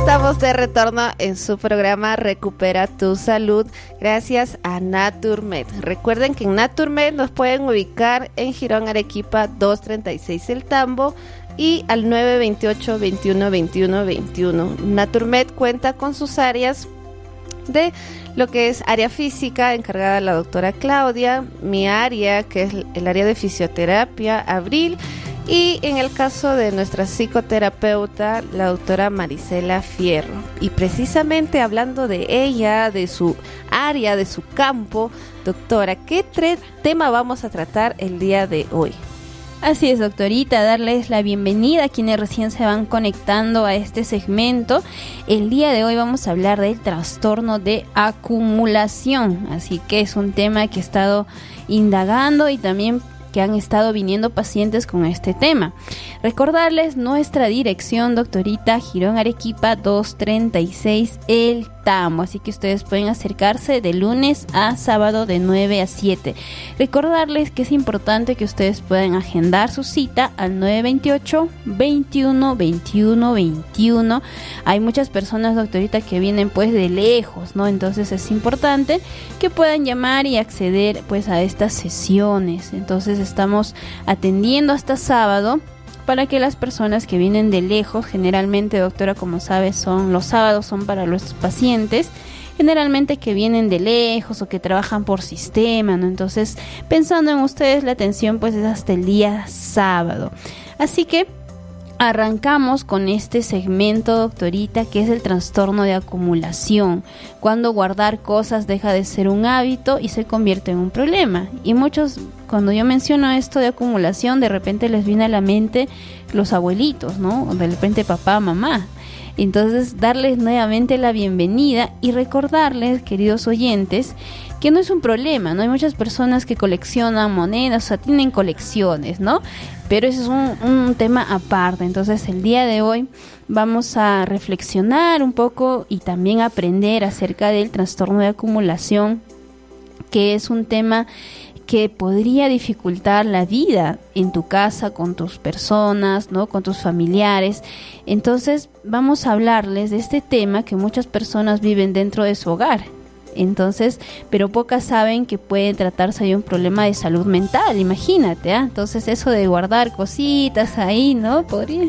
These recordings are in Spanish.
Estamos de retorno en su programa Recupera tu Salud gracias a Naturmed. Recuerden que en Naturmed nos pueden ubicar en Girón Arequipa 236 El Tambo y al 928-21-21-21. Naturmed cuenta con sus áreas de lo que es área física, encargada la doctora Claudia, mi área, que es el área de fisioterapia, Abril, y en el caso de nuestra psicoterapeuta, la doctora Marisela Fierro. Y precisamente hablando de ella, de su área, de su campo, doctora, ¿qué tema vamos a tratar el día de hoy? Así es, doctorita, darles la bienvenida a quienes recién se van conectando a este segmento. El día de hoy vamos a hablar del trastorno de acumulación, así que es un tema que he estado indagando y también que han estado viniendo pacientes con este tema. Recordarles nuestra dirección, doctorita, Girón Arequipa 236 El Tambo, así que ustedes pueden acercarse de lunes a sábado de 9 a 7. Recordarles que es importante que ustedes puedan agendar su cita al 928-21-21-21. Hay muchas personas, doctorita, que vienen pues de lejos, ¿no? Entonces es importante que puedan llamar y acceder pues a estas sesiones. Entonces estamos atendiendo hasta sábado para que las personas que vienen de lejos, generalmente, doctora, como sabe, los sábados son para los pacientes, generalmente que vienen de lejos o que trabajan por sistema, ¿no? Entonces, pensando en ustedes, la atención pues es hasta el día sábado. Así que arrancamos con este segmento, doctorita, que es el trastorno de acumulación, cuando guardar cosas deja de ser un hábito y se convierte en un problema. Y muchos, cuando yo menciono esto de acumulación, de repente les viene a la mente los abuelitos, ¿no? O de repente papá, mamá. Entonces, darles nuevamente la bienvenida y recordarles, queridos oyentes, que no es un problema, ¿no? Hay muchas personas que coleccionan monedas, o sea, tienen colecciones, ¿no? Pero eso es un tema aparte. Entonces, el día de hoy vamos a reflexionar un poco y también aprender acerca del trastorno de acumulación, que es un tema que podría dificultar la vida en tu casa, con tus personas, ¿no? Con tus familiares. Entonces, vamos a hablarles de este tema que muchas personas viven dentro de su hogar. Entonces, pero pocas saben que puede tratarse de un problema de salud mental, imagínate, ¿eh? Entonces, eso de guardar cositas ahí, ¿no?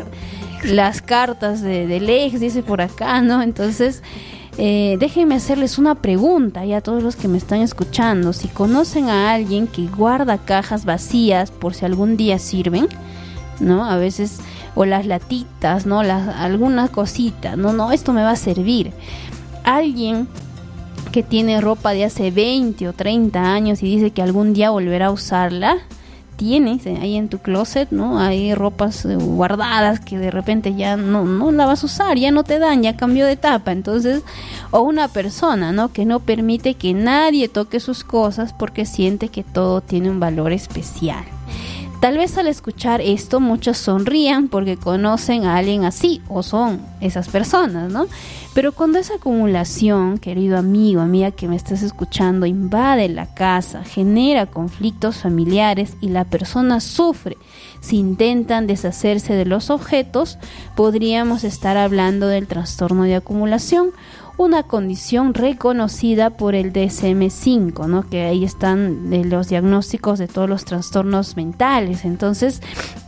Las cartas del ex, dice por acá, ¿no? Entonces, déjenme hacerles una pregunta ya a todos los que me están escuchando. Si conocen a alguien que guarda cajas vacías por si algún día sirven, ¿no? A veces, o las latitas, ¿no? Alguna cosita, no, esto me va a servir. Alguien que tiene ropa de hace 20 o 30 años y dice que algún día volverá a usarla, tienes ahí en tu closet, ¿no? Hay ropas guardadas que de repente ya no la vas a usar, ya no te dan, ya cambió de etapa. Entonces, o una persona, ¿no? Que no permite que nadie toque sus cosas porque siente que todo tiene un valor especial. Tal vez al escuchar esto muchos sonrían porque conocen a alguien así o son esas personas, ¿no? Pero cuando esa acumulación, querido amigo, amiga que me estás escuchando, invade la casa, genera conflictos familiares y la persona sufre si intentan deshacerse de los objetos, podríamos estar hablando del trastorno de acumulación, una condición reconocida por el DSM-5, ¿no? Que ahí están los diagnósticos de todos los trastornos mentales. Entonces,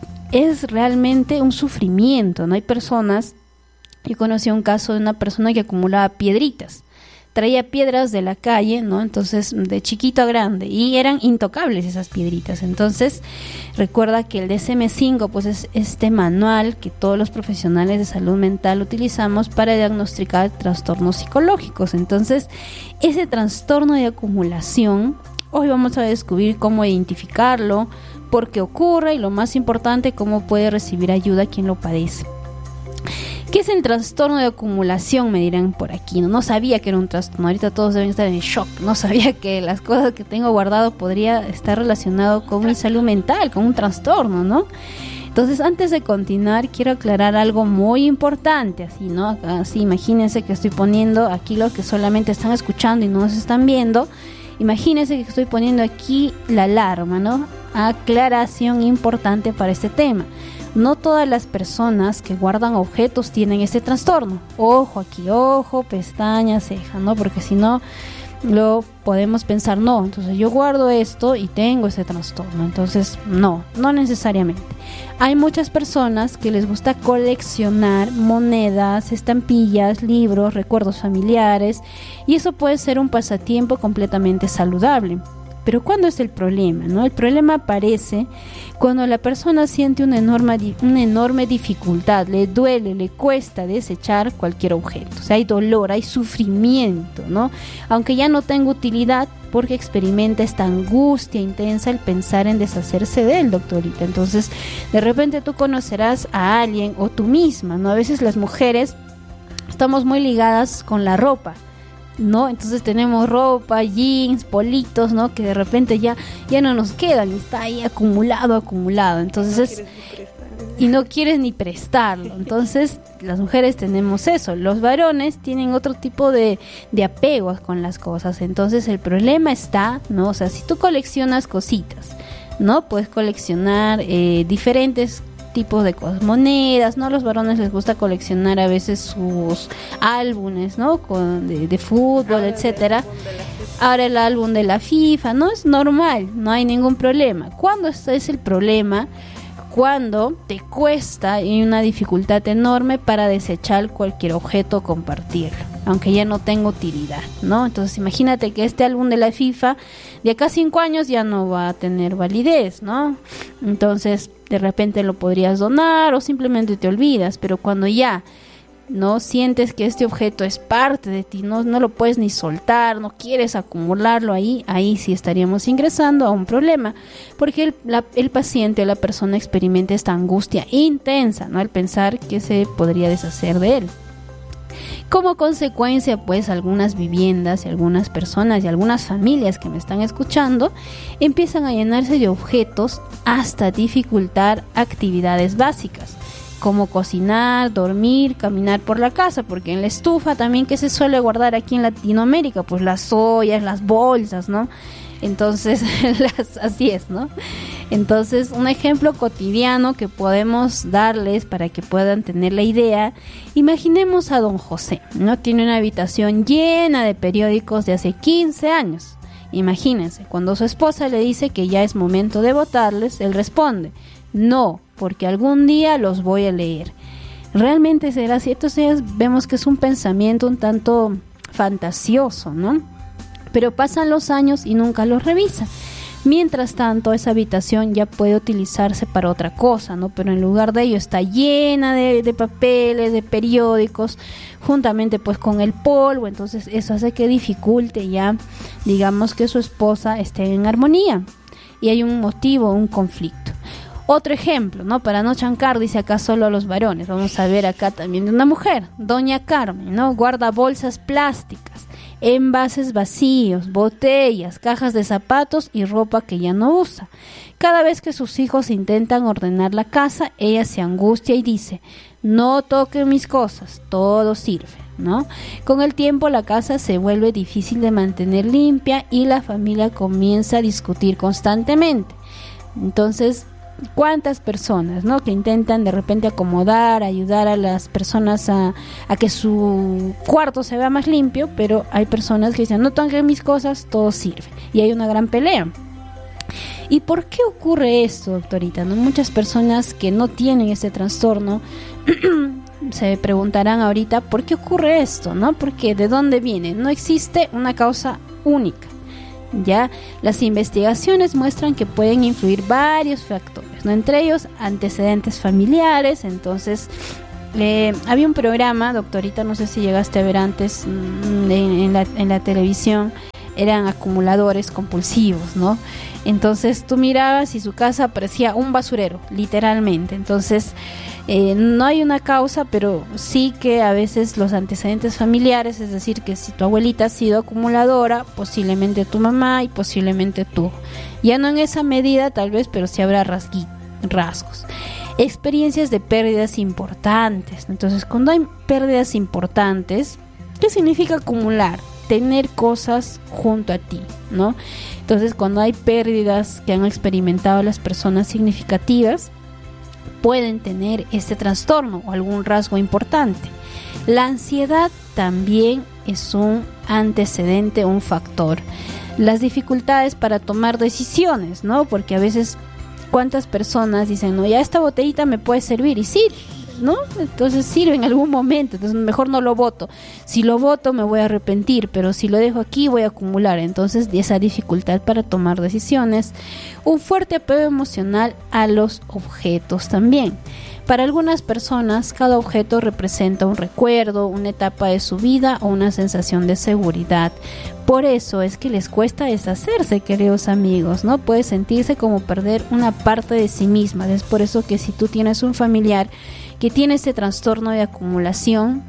es realmente un sufrimiento, ¿no? Hay personas, yo conocí un caso de una persona que acumulaba piedritas, traía piedras de la calle, ¿no? Entonces, de chiquito a grande, y eran intocables esas piedritas. Entonces, recuerda que el DSM-5 pues es este manual que todos los profesionales de salud mental utilizamos para diagnosticar trastornos psicológicos. Entonces, ese trastorno de acumulación, hoy vamos a descubrir cómo identificarlo, por qué ocurre y lo más importante, cómo puede recibir ayuda quien lo padece. ¿Qué es el trastorno de acumulación? Me dirán por aquí. No sabía que era un trastorno. Ahorita todos deben estar en shock. No sabía que las cosas que tengo guardado podría estar relacionado con mi salud mental, con un trastorno, ¿no? Entonces, antes de continuar, quiero aclarar algo muy importante, así, ¿no? Así, imagínense que estoy poniendo aquí los que solamente están escuchando y no nos están viendo. Imagínense que estoy poniendo aquí la alarma, ¿no? Aclaración importante para este tema. No todas las personas que guardan objetos tienen este trastorno. Ojo aquí, ojo, pestaña, ceja, ¿no? Porque si no, lo podemos pensar, no, entonces yo guardo esto y tengo ese trastorno. Entonces, no necesariamente. Hay muchas personas que les gusta coleccionar monedas, estampillas, libros, recuerdos familiares, y eso puede ser un pasatiempo completamente saludable. Pero ¿cuándo es el problema, no? El problema aparece cuando la persona siente una enorme dificultad, le duele, le cuesta desechar cualquier objeto. O sea, hay dolor, hay sufrimiento, ¿no? Aunque ya no tenga utilidad, porque experimenta esta angustia intensa el pensar en deshacerse de él, doctorita. Entonces, de repente tú conocerás a alguien, o tú misma, ¿no? A veces las mujeres estamos muy ligadas con la ropa, ¿no? Entonces tenemos ropa, jeans, politos, ¿no? Que de repente ya no nos quedan, está ahí acumulado. Entonces no quieres ni prestarlo. Entonces las mujeres tenemos eso, los varones tienen otro tipo de apegos con las cosas. Entonces el problema está, ¿no? O sea, si tú coleccionas cositas, ¿no? Puedes coleccionar diferentes tipos de cosas, monedas, ¿no? A los varones les gusta coleccionar a veces sus álbumes, ¿no? De fútbol, etcétera. Ahora el álbum de la FIFA, ¿no? Es normal, no hay ningún problema. ¿Cuándo es el problema? Cuando te cuesta y una dificultad enorme para desechar cualquier objeto o compartirlo, aunque ya no tenga utilidad, ¿no? Entonces imagínate que este álbum de la FIFA de acá 5 años ya no va a tener validez, ¿no? Entonces de repente lo podrías donar o simplemente te olvidas, pero cuando ya no sientes que este objeto es parte de ti, no lo puedes ni soltar, no quieres acumularlo ahí sí estaríamos ingresando a un problema, porque el paciente o la persona experimenta esta angustia intensa, ¿no? Al pensar que se podría deshacer de él. Como consecuencia, pues algunas viviendas y algunas personas y algunas familias que me están escuchando empiezan a llenarse de objetos hasta dificultar actividades básicas, como cocinar, dormir, caminar por la casa, porque en la estufa también que se suele guardar aquí en Latinoamérica, pues las ollas, las bolsas, ¿no? Entonces, así es, ¿no? Entonces, un ejemplo cotidiano que podemos darles para que puedan tener la idea, imaginemos a don José, ¿no? Tiene una habitación llena de periódicos de hace 15 años. Imagínense, cuando su esposa le dice que ya es momento de botarles, él responde, no, porque algún día los voy a leer. ¿Realmente será así? Entonces vemos que es un pensamiento un tanto fantasioso, ¿no? Pero pasan los años y nunca los revisa. Mientras tanto, esa habitación ya puede utilizarse para otra cosa, ¿no? Pero en lugar de ello está llena de papeles, de periódicos, juntamente pues con el polvo. Entonces eso hace que dificulte ya, digamos, que su esposa esté en armonía. Y hay un motivo, un conflicto. Otro ejemplo, ¿no? Para no chancar, dice acá solo a los varones. Vamos a ver acá también de una mujer, doña Carmen, ¿no? Guarda bolsas plásticas, envases vacíos, botellas, cajas de zapatos y ropa que ya no usa. Cada vez que sus hijos intentan ordenar la casa, ella se angustia y dice, no toquen mis cosas, todo sirve, ¿no? Con el tiempo la casa se vuelve difícil de mantener limpia y la familia comienza a discutir constantemente. Entonces, ¿cuántas personas, ¿no? que intentan de repente acomodar, ayudar a las personas a que su cuarto se vea más limpio, pero hay personas que dicen, no toquen mis cosas, todo sirve, y hay una gran pelea. ¿Y por qué ocurre esto, doctorita? ¿No? Muchas personas que no tienen este trastorno se preguntarán ahorita, ¿por qué ocurre esto? ¿No? Porque ¿de dónde viene? No existe una causa única. Ya las investigaciones muestran que pueden influir varios factores, ¿no? Entre ellos antecedentes familiares. Entonces había un programa, doctorita, no sé si llegaste a ver antes en la televisión, eran acumuladores compulsivos, ¿no? Entonces tú mirabas y su casa parecía un basurero, literalmente. Entonces no hay una causa, pero sí que a veces los antecedentes familiares, es decir, que si tu abuelita ha sido acumuladora, posiblemente tu mamá y posiblemente tú. Ya no en esa medida tal vez, pero sí habrá rasgos. Experiencias de pérdidas importantes. Entonces, cuando hay pérdidas importantes, ¿qué significa acumular? Tener cosas junto a ti, ¿no? Entonces, cuando hay pérdidas que han experimentado las personas significativas, pueden tener este trastorno o algún rasgo importante. La ansiedad también es un antecedente, un factor. Las dificultades para tomar decisiones, ¿no? Porque a veces, ¿cuántas personas dicen, no, ya esta botellita me puede servir? Y sí, ¿no? Entonces sirve en algún momento, entonces mejor no lo boto. Si lo boto me voy a arrepentir, pero si lo dejo aquí voy a acumular. Entonces esa dificultad para tomar decisiones. Un fuerte apego emocional a los objetos también. Para algunas personas cada objeto representa un recuerdo, una etapa de su vida o una sensación de seguridad. Por eso es que les cuesta deshacerse, queridos amigos, ¿no? Puede sentirse como perder una parte de sí misma. Es por eso que si tú tienes un familiar que tiene ese trastorno de acumulación,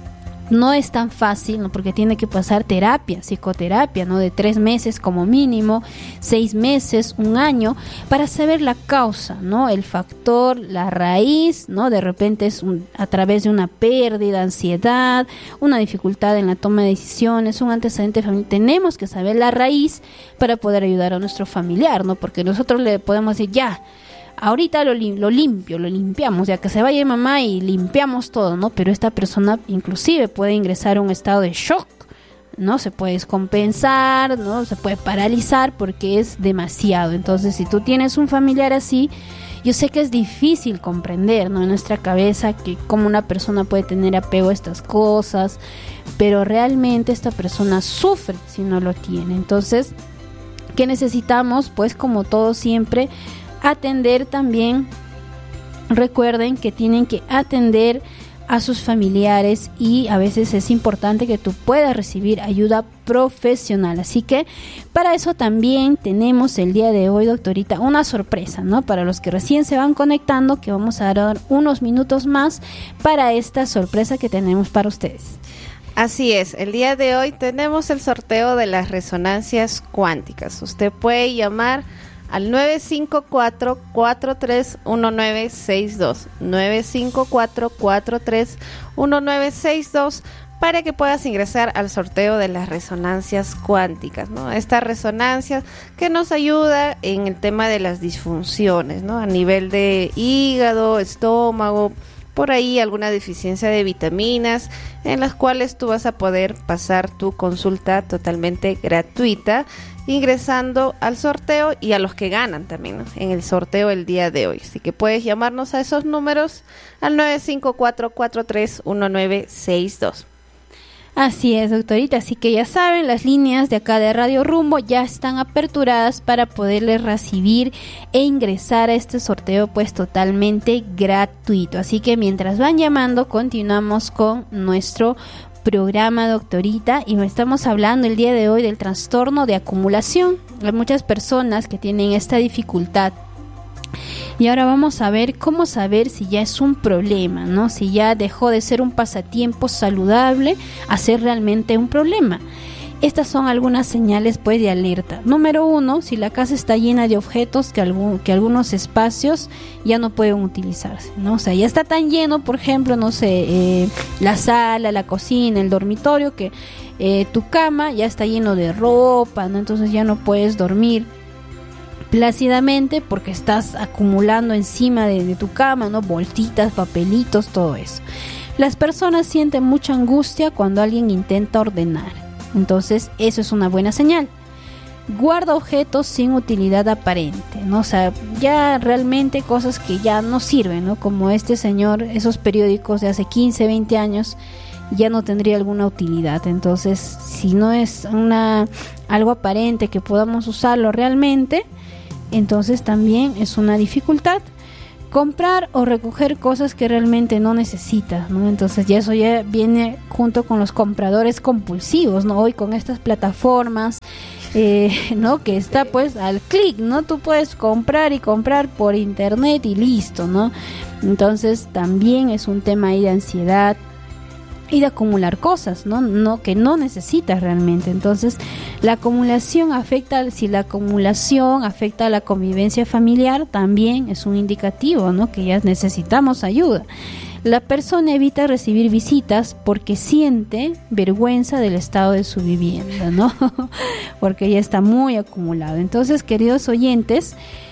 no es tan fácil, ¿no? Porque tiene que pasar terapia, psicoterapia, ¿no? De 3 meses como mínimo, 6 meses, 1 año, para saber la causa, ¿no? El factor, la raíz, ¿no? De repente es a través de una pérdida, ansiedad, una dificultad en la toma de decisiones, un antecedente familiar. Tenemos que saber la raíz para poder ayudar a nuestro familiar, ¿no? Porque nosotros le podemos decir, ya, ahorita lo limpiamos, ya que se vaya mamá y limpiamos todo, ¿no? Pero esta persona inclusive puede ingresar a un estado de shock, ¿no? Se puede descompensar, ¿no? Se puede paralizar porque es demasiado. Entonces, si tú tienes un familiar así, yo sé que es difícil comprender, ¿no? En nuestra cabeza que cómo una persona puede tener apego a estas cosas, pero realmente esta persona sufre si no lo tiene. Entonces, ¿qué necesitamos? Pues como todo siempre, atender también. Recuerden que tienen que atender a sus familiares y a veces es importante que tú puedas recibir ayuda profesional. Así que para eso también tenemos el día de hoy, doctorita, una sorpresa, ¿no? Para los que recién se van conectando, que vamos a dar unos minutos más para esta sorpresa que tenemos para ustedes. Así es, el día de hoy tenemos el sorteo de las resonancias cuánticas. Usted puede llamar al 954-431962, 954-431962, para que puedas ingresar al sorteo de las resonancias cuánticas, ¿no? Esta resonancia que nos ayuda en el tema de las disfunciones, ¿no? A nivel de hígado, estómago, por ahí alguna deficiencia de vitaminas, en las cuales tú vas a poder pasar tu consulta totalmente gratuita ingresando al sorteo y a los que ganan también, ¿no? En el sorteo el día de hoy. Así que puedes llamarnos a esos números al 954-431962. Así es, doctorita, así que ya saben, las líneas de acá de Radio Rumbo ya están aperturadas para poderles recibir e ingresar a este sorteo pues totalmente gratuito. Así que mientras van llamando, continuamos con nuestro programa, doctorita, y estamos hablando el día de hoy del trastorno de acumulación. Hay muchas personas que tienen esta dificultad. Y ahora vamos a ver cómo saber si ya es un problema, ¿no? Si ya dejó de ser un pasatiempo saludable a ser realmente un problema. Estas son algunas señales pues de alerta. Número 1, si la casa está llena de objetos que algunos espacios ya no pueden utilizarse, ¿no? O sea, ya está tan lleno, por ejemplo, no sé, la sala, la cocina, el dormitorio, que tu cama ya está lleno de ropa, ¿no? Entonces ya no puedes dormir plácidamente porque estás acumulando encima de tu cama, ¿no? Bolsitas, papelitos, todo eso. Las personas sienten mucha angustia cuando alguien intenta ordenar. Entonces, eso es una buena señal. Guarda objetos sin utilidad aparente, ¿no? O sea, ya realmente cosas que ya no sirven, ¿no? Como este señor, esos periódicos de hace 15, 20 años ya no tendría alguna utilidad. Entonces, si no es algo aparente que podamos usarlo realmente, entonces también es una dificultad. Comprar o recoger cosas que realmente no necesitas, ¿no? Entonces ya eso ya viene junto con los compradores compulsivos, ¿no? Hoy con estas plataformas, ¿no? Que está pues al clic, ¿no? Tú puedes comprar y comprar por internet y listo, ¿no? Entonces también es un tema ahí de ansiedad y de acumular cosas, ¿no? Que no necesitas realmente. Entonces, la acumulación si la acumulación afecta a la convivencia familiar, también es un indicativo, ¿no? Que ya necesitamos ayuda. La persona evita recibir visitas porque siente vergüenza del estado de su vivienda, ¿no? Porque ya está muy acumulado. Entonces, queridos oyentes,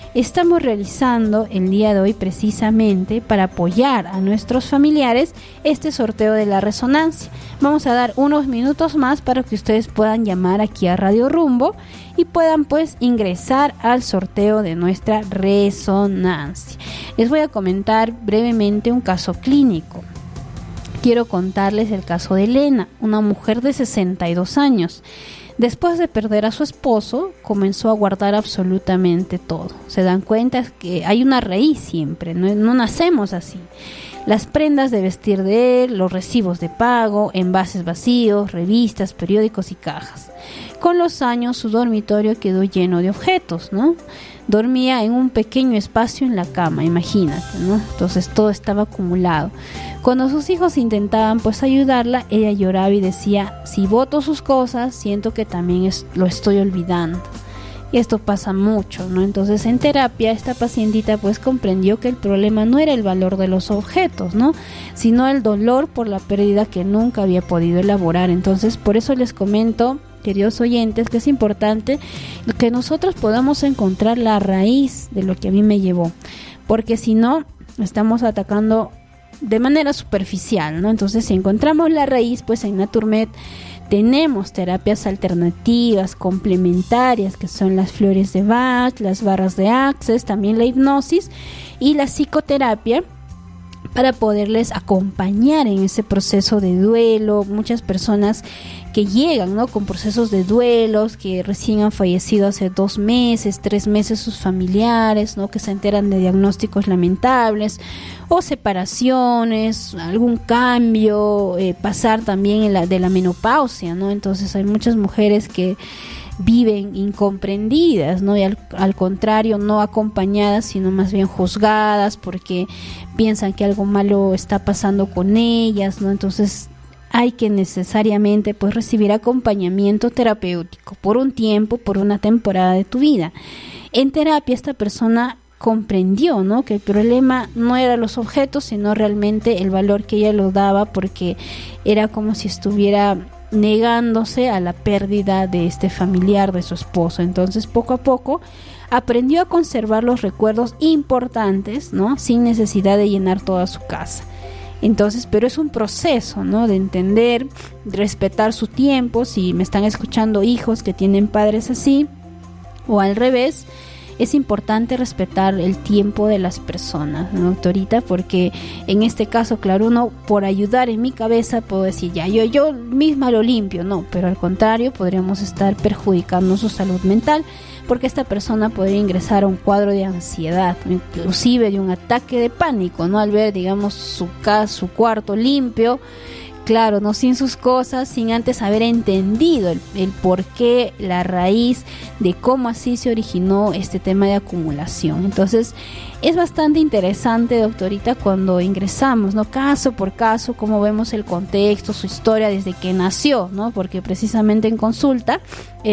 estamos realizando el día de hoy precisamente para apoyar a nuestros familiares este sorteo de la resonancia. Vamos a dar unos minutos más para que ustedes puedan llamar aquí a Radio Rumbo y puedan pues ingresar al sorteo de nuestra resonancia. Les voy a comentar brevemente un caso clínico. Quiero contarles el caso de Elena, una mujer de 62 años. Después de perder a su esposo, comenzó a guardar absolutamente todo. Se dan cuenta que hay una raíz siempre, no nacemos así. Las prendas de vestir de él, los recibos de pago, envases vacíos, revistas, periódicos y cajas. Con los años su dormitorio quedó lleno de objetos, ¿no? Dormía en un pequeño espacio en la cama, imagínate, ¿no? Entonces todo estaba acumulado. Cuando sus hijos intentaban pues ayudarla, ella lloraba y decía: si boto sus cosas, siento que también lo estoy olvidando. Y esto pasa mucho, ¿no? Entonces en terapia esta pacientita pues comprendió que el problema no era el valor de los objetos, ¿no? Sino el dolor por la pérdida que nunca había podido elaborar. Entonces por eso les comento, queridos oyentes, que es importante que nosotros podamos encontrar la raíz de lo que a mí me llevó, porque si no, estamos atacando de manera superficial, ¿no? Entonces si encontramos la raíz, pues en Naturmed tenemos terapias alternativas, complementarias, que son las flores de Bach, las barras de Access, también la hipnosis y la psicoterapia, para poderles acompañar en ese proceso de duelo. Muchas personas que llegan, ¿no?, con procesos de duelos, que recién han fallecido hace 2 meses, 3 meses sus familiares, ¿no?, que se enteran de diagnósticos lamentables o separaciones, algún cambio, pasar también de la menopausia, ¿no? Entonces hay muchas mujeres que viven incomprendidas, ¿no? Y al contrario, no acompañadas, sino más bien juzgadas porque piensan que algo malo está pasando con ellas, ¿no? Entonces hay que necesariamente pues recibir acompañamiento terapéutico por un tiempo, por una temporada de tu vida. En terapia esta persona comprendió, ¿no?, que el problema no era los objetos, sino realmente el valor que ella lo daba, porque era como si estuviera negándose a la pérdida de este familiar, de su esposo. Entonces poco a poco aprendió a conservar los recuerdos importantes, ¿no?, sin necesidad de llenar toda su casa. Entonces, pero es un proceso, ¿no?, de entender, de respetar su tiempo. Si me están escuchando hijos que tienen padres así, o al revés, es importante respetar el tiempo de las personas, ¿no, doctorita? Porque en este caso, claro, uno por ayudar en mi cabeza puedo decir, ya, yo misma lo limpio, no, pero al contrario, podríamos estar perjudicando su salud mental, porque esta persona podría ingresar a un cuadro de ansiedad, inclusive de un ataque de pánico, ¿no?, al ver, digamos, su cuarto limpio, claro, no, sin sus cosas, sin antes haber entendido el por qué, la raíz de cómo así se originó este tema de acumulación. Entonces es bastante interesante, doctorita, cuando ingresamos, ¿no?, caso por caso, cómo vemos el contexto, su historia desde que nació, ¿no?, porque precisamente en consulta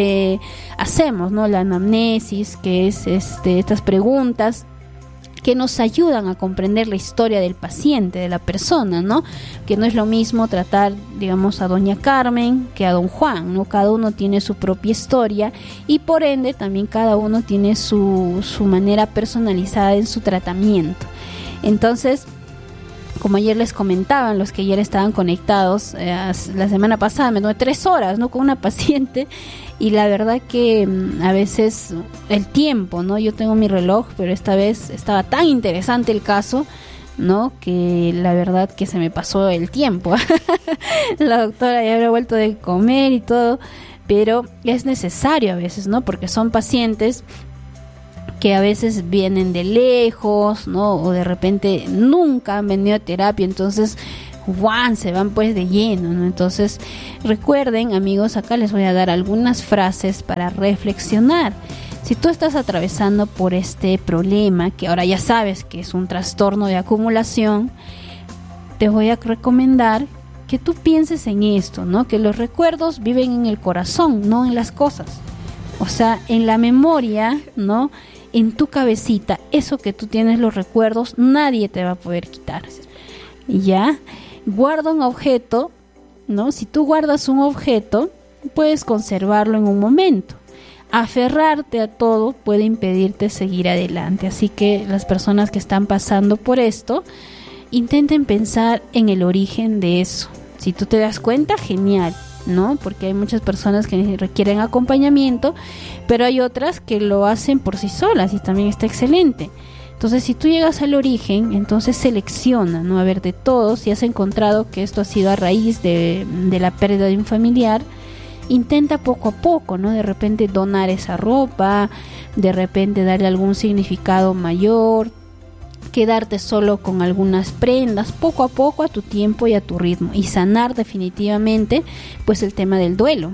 hacemos, ¿no?, la anamnesis, que es estas preguntas que nos ayudan a comprender la historia del paciente, de la persona, ¿no? Que no es lo mismo tratar, digamos, a doña Carmen que a don Juan, ¿no? Cada uno tiene su propia historia y por ende también cada uno tiene su manera personalizada en su tratamiento. Entonces, como ayer les comentaban, los que ayer estaban conectados, la semana pasada me tomé 3 horas, ¿no?, con una paciente, y la verdad que a veces el tiempo, ¿no?, yo tengo mi reloj, pero esta vez estaba tan interesante el caso, ¿no?, que la verdad que se me pasó el tiempo. La doctora ya había vuelto de comer y todo, pero es necesario a veces, ¿no?, porque son pacientes que a veces vienen de lejos, ¿no?, o de repente nunca han venido a terapia, entonces se van pues de lleno, ¿no? Entonces recuerden, amigos, acá les voy a dar algunas frases para reflexionar. Si tú estás atravesando por este problema, que ahora ya sabes que es un trastorno de acumulación, te voy a recomendar que tú pienses en esto, ¿no?, que los recuerdos viven en el corazón, no en las cosas. O sea, en la memoria, ¿no?, en tu cabecita, eso que tú tienes, los recuerdos, nadie te va a poder quitar. ¿Ya? Guarda un objeto, ¿no? Si tú guardas un objeto, puedes conservarlo en un momento. aferrarte a todo puede impedirte seguir adelante. Así que las personas que están pasando por esto, intenten pensar en el origen de eso. Si tú te das cuenta, genial, ¿no? Porque hay muchas personas que requieren acompañamiento, pero hay otras que lo hacen por sí solas y también está excelente. Entonces, si tú llegas al origen, entonces selecciona, ¿no? A ver, de todos, si has encontrado que esto ha sido a raíz de la pérdida de un familiar, intenta poco a poco, ¿no? De repente donar esa ropa, de repente darle algún significado mayor, quedarte solo con algunas prendas, poco a poco, a tu tiempo y a tu ritmo, y sanar definitivamente pues el tema del duelo.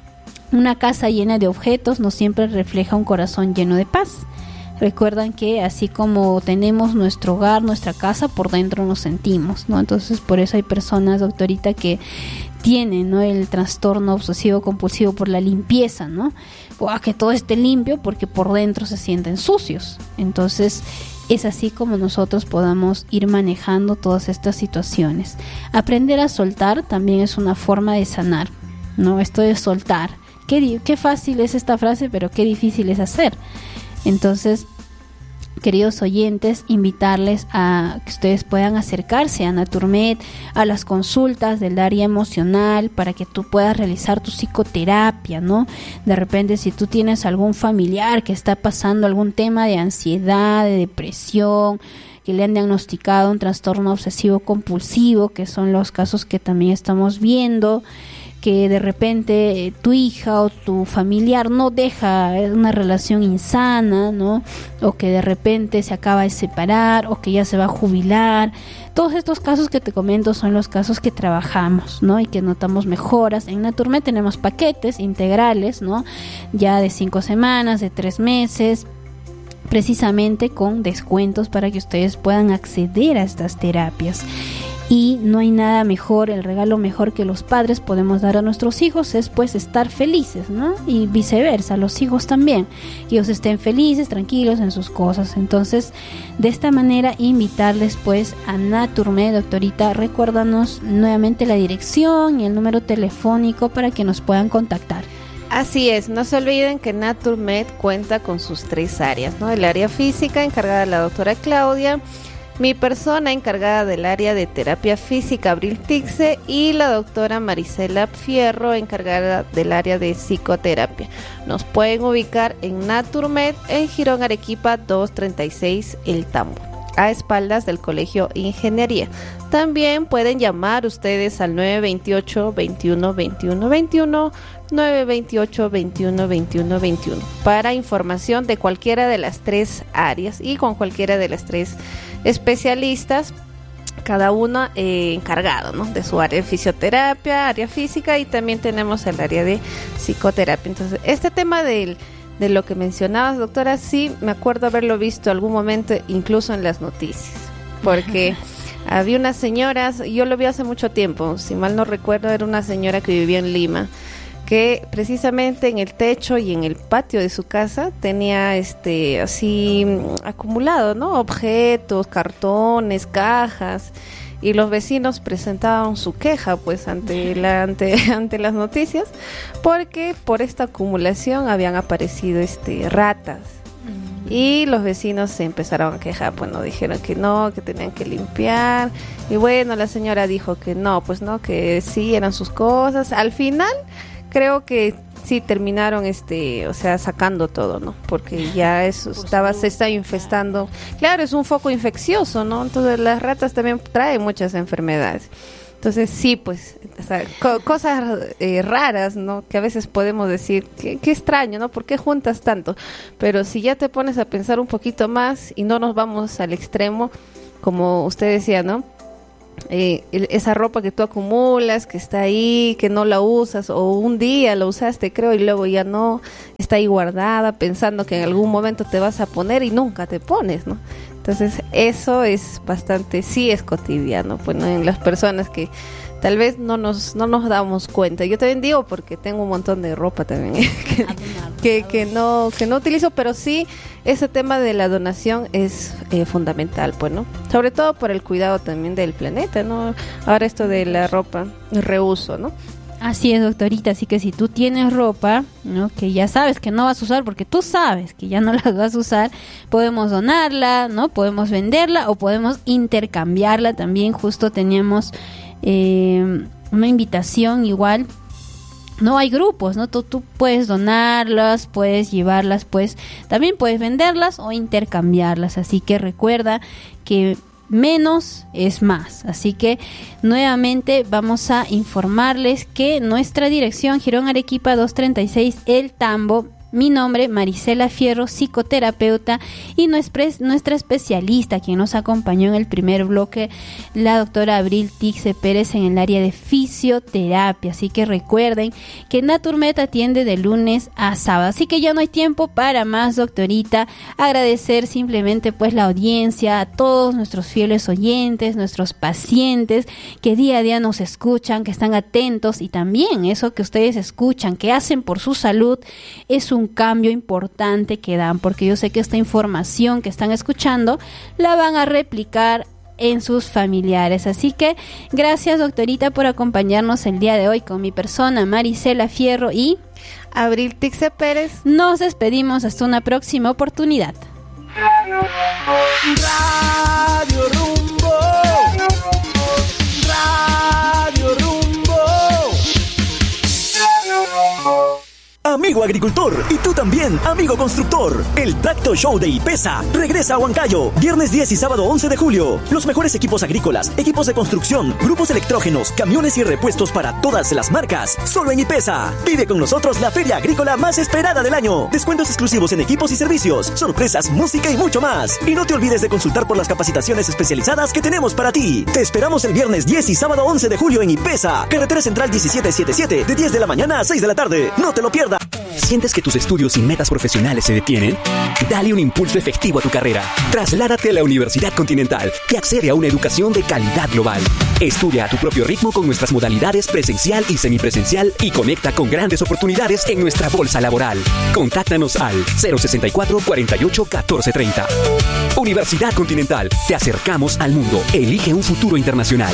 Una casa llena de objetos no siempre refleja un corazón lleno de paz. Recuerdan que así como tenemos nuestro hogar, nuestra casa, por dentro nos sentimos, ¿no? Entonces por eso hay personas, doctorita, que tienen, ¿no?, el trastorno obsesivo compulsivo por la limpieza, ¿no? Que todo esté limpio porque por dentro se sienten sucios. Entonces es así como nosotros podamos ir manejando todas estas situaciones. Aprender a soltar también es una forma de sanar, ¿no? Esto de soltar. Qué fácil es esta frase, pero qué difícil es hacer. Entonces, queridos oyentes, invitarles a que ustedes puedan acercarse a Naturmed, a las consultas del área emocional, para que tú puedas realizar tu psicoterapia, ¿no? De repente, si tú tienes algún familiar que está pasando algún tema de ansiedad, de depresión, que le han diagnosticado un trastorno obsesivo compulsivo, que son los casos que también estamos viendo, que de repente tu hija o tu familiar no deja una relación insana, ¿no? O que de repente se acaba de separar, o que ya se va a jubilar. Todos estos casos que te comento son los casos que trabajamos, ¿no? Y que notamos mejoras. En Naturmed tenemos paquetes integrales, ¿no? Ya de 5 semanas, de 3 meses, precisamente con descuentos para que ustedes puedan acceder a estas terapias. Y no hay nada mejor, el regalo mejor que los padres podemos dar a nuestros hijos es pues estar felices, ¿no? Y viceversa, los hijos también, que ellos estén felices, tranquilos en sus cosas. Entonces, de esta manera, invitarles pues a Naturmed. Doctorita, recuérdanos nuevamente la dirección y el número telefónico para que nos puedan contactar. Así es, no se olviden que Naturmed cuenta con sus 3 áreas, ¿no? El área física, encargada de la doctora Claudia, mi persona encargada del área de terapia física, Abril Tixe, y la doctora Marisela Fierro, encargada del área de psicoterapia. Nos pueden ubicar en Naturmed, en Girón Arequipa 236 El Tambo, a espaldas del Colegio Ingeniería. También pueden llamar ustedes al 928-21-21-21, 928-21-21-21 para información de cualquiera de las 3 áreas y con cualquiera de las 3 especialistas, cada uno encargado, ¿no?, de su área de fisioterapia, área física, y también tenemos el área de psicoterapia. Entonces, este tema de lo que mencionabas, doctora, sí me acuerdo haberlo visto algún momento, incluso en las noticias, porque había unas señoras, yo lo vi hace mucho tiempo, si mal no recuerdo, era una señora que vivía en Lima, que precisamente en el techo y en el patio de su casa tenía así acumulado, ¿no?, objetos, cartones, cajas, y los vecinos presentaban su queja pues ante las noticias, porque por esta acumulación habían aparecido ratas. Y los vecinos se empezaron a quejar, bueno, dijeron que no, que tenían que limpiar, y bueno, la señora dijo que no, pues no, que sí, eran sus cosas. Al final creo que sí terminaron sacando todo, ¿no? Porque ya eso se está infestando. Claro, es un foco infeccioso, ¿no? Entonces las ratas también traen muchas enfermedades. Entonces sí, pues, o sea, cosas raras, ¿no? Que a veces podemos decir, qué extraño, ¿no? ¿Por qué juntas tanto? Pero si ya te pones a pensar un poquito más y no nos vamos al extremo, como usted decía, ¿no? Esa ropa que tú acumulas, que está ahí, que no la usas, o un día la usaste, creo, y luego ya no, está ahí guardada, pensando que en algún momento te vas a poner y nunca te pones, ¿no? Entonces eso es bastante, sí es cotidiano, pues, ¿no?, en las personas que tal vez no nos damos cuenta. Yo también digo, porque tengo un montón de ropa también que no utilizo, pero sí ese tema de la donación es fundamental, pues, ¿no? Sobre todo por el cuidado también del planeta, ¿no? Ahora esto de la ropa, el reuso, ¿no? Así es, doctorita, así que si tú tienes ropa, ¿no?, que ya sabes que no vas a usar porque tú sabes que ya no las vas a usar, podemos donarla, ¿no? Podemos venderla o podemos intercambiarla también. Justo teníamos una invitación igual. No hay grupos, ¿no? Tú puedes donarlas, puedes llevarlas, pues también puedes venderlas o intercambiarlas. Así que recuerda que menos es más. Así que nuevamente vamos a informarles que nuestra dirección, Girón Arequipa 236, El Tambo. Mi nombre, Marisela Fierro, psicoterapeuta, y nuestra especialista, quien nos acompañó en el primer bloque, la doctora Abril Tixe Pérez, en el área de fisioterapia. Así que recuerden que Naturmed atiende de lunes a sábado. Así que ya no hay tiempo para más, doctorita. Agradecer simplemente pues la audiencia, a todos nuestros fieles oyentes, nuestros pacientes que día a día nos escuchan, que están atentos, y también eso que ustedes escuchan, que hacen por su salud, es un cambio importante que dan, porque yo sé que esta información que están escuchando la van a replicar en sus familiares. Así que gracias, doctorita, por acompañarnos el día de hoy con mi persona, Marisela Fierro y Abril Tixe Pérez. Nos despedimos hasta una próxima oportunidad. Radio Rumbo, Radio Rumbo. Amigo agricultor, y tú también, amigo constructor. El Tracto Show de IPESA regresa a Huancayo, viernes 10 y sábado 11 de julio. Los mejores equipos agrícolas, equipos de construcción, grupos electrógenos, camiones y repuestos para todas las marcas. Solo en IPESA. Vive con nosotros la feria agrícola más esperada del año. Descuentos exclusivos en equipos y servicios, sorpresas, música y mucho más. Y no te olvides de consultar por las capacitaciones especializadas que tenemos para ti. Te esperamos el viernes 10 y sábado 11 de julio en IPESA, carretera central 1777, de 10 de la mañana a 6 de la tarde. No te lo pierdas. ¿Sientes que tus estudios y metas profesionales se detienen? Dale un impulso efectivo a tu carrera. Trasládate a la Universidad Continental y accede a una educación de calidad global. Estudia a tu propio ritmo con nuestras modalidades presencial y semipresencial y conecta con grandes oportunidades en nuestra bolsa laboral. Contáctanos al 064 48 14 30. Universidad Continental. Te acercamos al mundo. Elige un futuro internacional.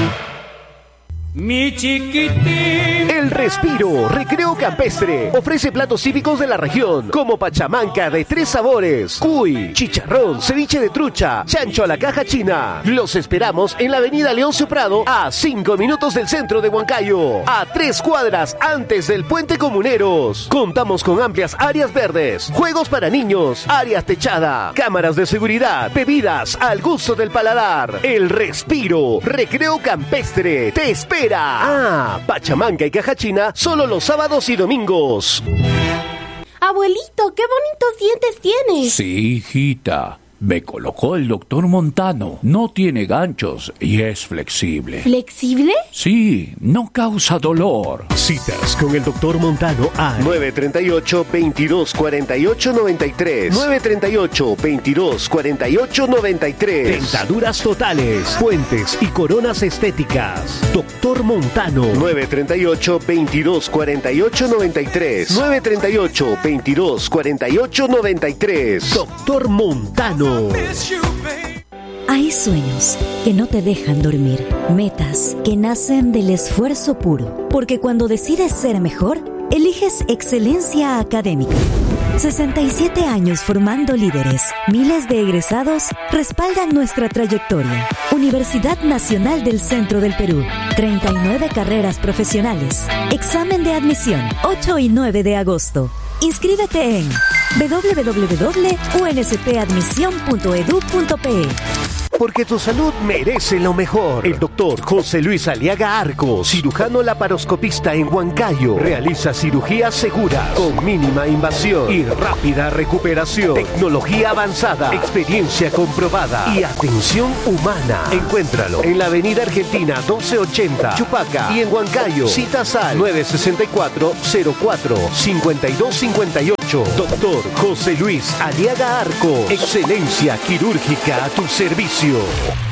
Mi chiquitín. El Respiro Recreo Campestre ofrece platos típicos de la región, como pachamanca de 3 sabores, cuy, chicharrón, ceviche de trucha, chancho a la caja china. Los esperamos en la avenida Leoncio Prado, a 5 minutos del centro de Huancayo, a 3 cuadras antes del Puente Comuneros. Contamos con amplias áreas verdes, juegos para niños, áreas techada, cámaras de seguridad, bebidas al gusto del paladar. El Respiro Recreo Campestre te espera. Pachamanca y caja china solo los sábados y domingos. Abuelito, qué bonitos dientes tienes. Sí, hijita. Me colocó el doctor Montano. No tiene ganchos y es flexible. ¿Flexible? Sí, no causa dolor. Citas con el doctor Montano al 938-2248-93. 938-2248-93. Dentaduras totales, puentes y coronas estéticas. Doctor Montano. 938-2248-93. 938-2248-93. Doctor Montano. Hay sueños que no te dejan dormir, metas que nacen del esfuerzo puro, porque cuando decides ser mejor, eliges excelencia académica. 67 años formando líderes, miles de egresados respaldan nuestra trayectoria. Universidad Nacional del Centro del Perú, 39 carreras profesionales. Examen de admisión, 8 y 9 de agosto. Inscríbete en www.unspadmisión.edu.pe. Porque tu salud merece lo mejor. El doctor José Luis Aliaga Arcos, cirujano laparoscopista en Huancayo, realiza cirugías seguras, con mínima invasión y rápida recuperación. Tecnología avanzada, experiencia comprobada y atención humana. Encuéntralo en la avenida Argentina 1280, Chupaca, y en Huancayo. Citas al 964-04-5258. Doctor José Luis Aliaga Arcos, excelencia quirúrgica a tu servicio.